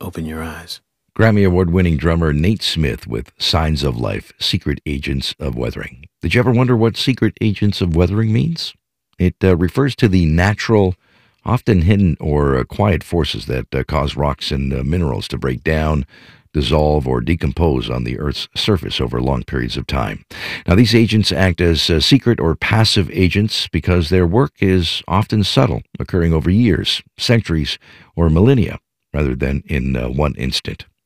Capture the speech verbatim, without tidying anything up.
open your eyes. Grammy Award-winning drummer Nate Smith with Signs of Life, Secret Agents of Weathering. Did you ever wonder what Secret Agents of Weathering means? It uh, refers to the natural, often hidden or uh, quiet forces that uh, cause rocks and uh, minerals to break down, dissolve, or decompose on the Earth's surface over long periods of time. Now, these agents act as uh, secret or passive agents because their work is often subtle, occurring over years, centuries, or millennia, rather than in uh, one instant.